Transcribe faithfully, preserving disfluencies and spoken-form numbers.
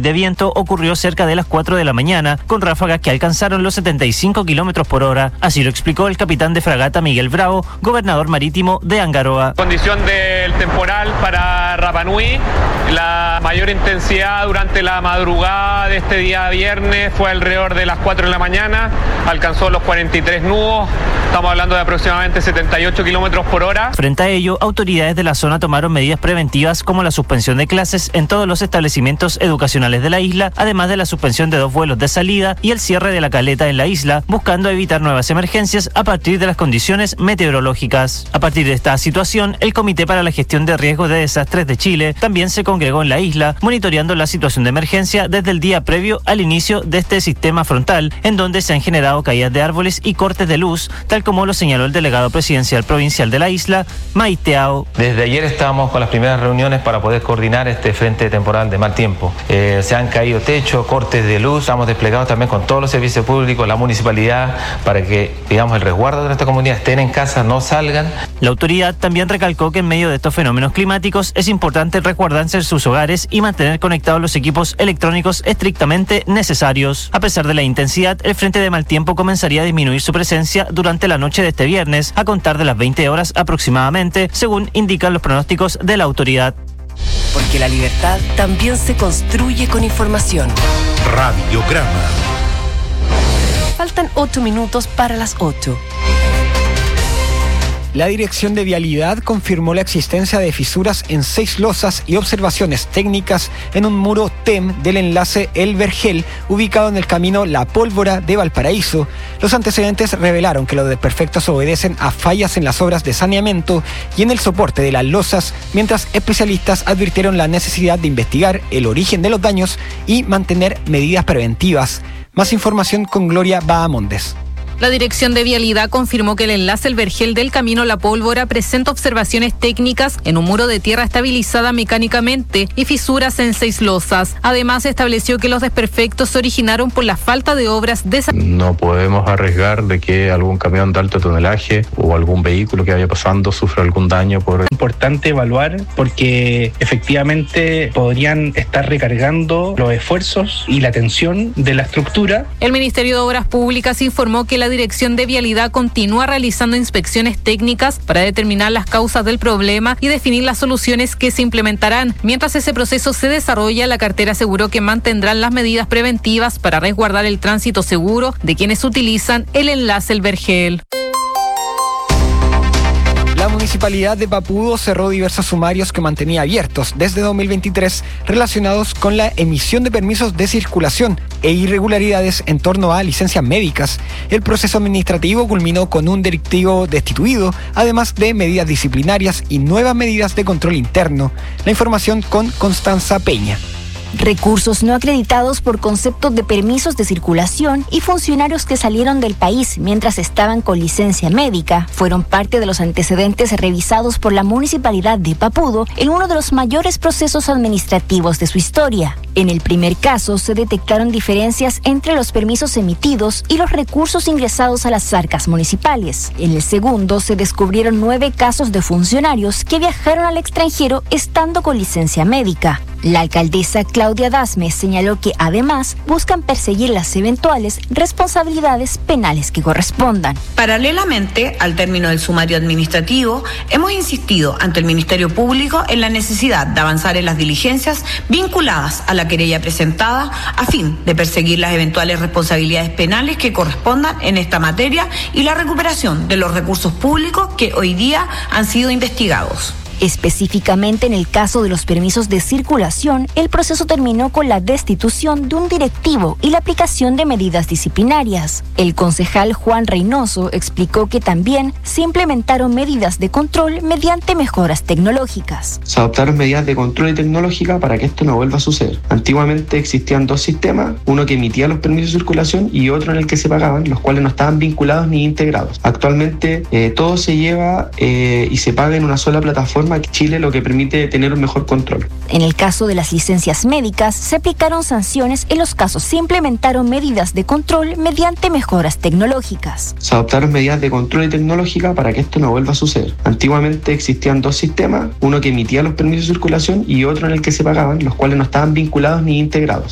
de viento ocurrió cerca de las cuatro de la mañana, con ráfagas que alcanzaron los setenta y cinco kilómetros por hora. Así lo explicó el capitán de fragata Miguel Bravo, gobernador marítimo de Angaroa. Condición del temporal para Rapa Nui, la mayor intensidad durante la madrugada de este día viernes fue alrededor de las cuatro de la mañana, alcanzó los cuarenta y tres nudos, estamos hablando de aproximadamente setenta y ocho kilómetros por hora. Frente a ello, autoridades de la zona tomaron medidas preventivas como la suspensión de clases en todos los establecimientos educacionales de la isla, además de la suspensión de dos vuelos de salida y el cierre de la caleta en la isla, buscando evitar nuevas emergencias a partir de las condiciones meteorológicas. A partir de esta situación, el Comité para la Gestión de Riesgos de Desastres de Chile también se congregó en la isla, monitoreando la situación de emergencia desde el día previo al inicio de este sistema frontal, en donde se han generado caídas de árboles y cortes de luz, tal como lo señaló el delegado presidencial provincial de la isla, Maiteao. Desde ayer estábamos con las primeras reuniones para poder coordinar este frente temporal de mal tiempo. Eh, se han caído techos, cortes de luz, estamos desplegados también con todos los servicios públicos, la municipalidad, para que, digamos, el resguardo de nuestra comunidad estén en casa, no salgan. La autoridad también recalcó que en medio de estos fenómenos climáticos es importante resguardarse en sus hogares y mantener conectados los equipos electrónicos estrictamente necesarios. A pesar de la intensidad, el frente de mal tiempo comenzaría a disminuir su presencia durante la noche de este viernes, a contar de las veinte horas aproximadamente, según indican los pronósticos de la autoridad. Porque la libertad también se construye con información. Radiograma. Faltan ocho minutos para las ocho. La Dirección de Vialidad confirmó la existencia de fisuras en seis losas y observaciones técnicas en un muro T E M del enlace El Vergel, ubicado en el camino La Pólvora de Valparaíso. Los antecedentes revelaron que los desperfectos obedecen a fallas en las obras de saneamiento y en el soporte de las losas, mientras especialistas advirtieron la necesidad de investigar el origen de los daños y mantener medidas preventivas. Más información con Gloria Bahamondes. La Dirección de Vialidad confirmó que el enlace El Vergel del camino La Pólvora presenta observaciones técnicas en un muro de tierra estabilizada mecánicamente y fisuras en seis losas. Además, estableció que los desperfectos se originaron por la falta de obras de... No podemos arriesgar de que algún camión de alto tonelaje o algún vehículo que vaya pasando sufra algún daño por... Es importante evaluar porque efectivamente podrían estar recargando los esfuerzos y la tensión de la estructura. El Ministerio de Obras Públicas informó que la Dirección de Vialidad continúa realizando inspecciones técnicas para determinar las causas del problema y definir las soluciones que se implementarán. Mientras ese proceso se desarrolla, la cartera aseguró que mantendrán las medidas preventivas para resguardar el tránsito seguro de quienes utilizan el enlace El Vergel. La Municipalidad de Papudo cerró diversos sumarios que mantenía abiertos desde dos mil veintitrés relacionados con la emisión de permisos de circulación e irregularidades en torno a licencias médicas. El proceso administrativo culminó con un directivo destituido, además de medidas disciplinarias y nuevas medidas de control interno. La información con Constanza Peña. Recursos no acreditados por conceptos de permisos de circulación y funcionarios que salieron del país mientras estaban con licencia médica fueron parte de los antecedentes revisados por la Municipalidad de Papudo en uno de los mayores procesos administrativos de su historia. En el primer caso se detectaron diferencias entre los permisos emitidos y los recursos ingresados a las arcas municipales. En el segundo se descubrieron nueve casos de funcionarios que viajaron al extranjero estando con licencia médica. La alcaldesa Claudia Dasme señaló que además buscan perseguir las eventuales responsabilidades penales que correspondan. Paralelamente al término del sumario administrativo, hemos insistido ante el Ministerio Público en la necesidad de avanzar en las diligencias vinculadas a la querella presentada a fin de perseguir las eventuales responsabilidades penales que correspondan en esta materia y la recuperación de los recursos públicos que hoy día han sido investigados. Específicamente en el caso de los permisos de circulación, el proceso terminó con la destitución de un directivo y la aplicación de medidas disciplinarias. El concejal Juan Reynoso explicó que también se implementaron medidas de control mediante mejoras tecnológicas. Se adoptaron medidas de control y tecnológica para que esto no vuelva a suceder. Antiguamente existían dos sistemas, uno que emitía los permisos de circulación y otro en el que se pagaban, los cuales no estaban vinculados ni integrados. Actualmente eh, todo se lleva eh, y se paga en una sola plataforma Chile, lo que permite tener un mejor control. En el caso de las licencias médicas, se aplicaron sanciones en los casos se implementaron medidas de control mediante mejoras tecnológicas. Se adoptaron medidas de control y tecnológica para que esto no vuelva a suceder. Antiguamente existían dos sistemas, uno que emitía los permisos de circulación y otro en el que se pagaban, los cuales no estaban vinculados ni integrados.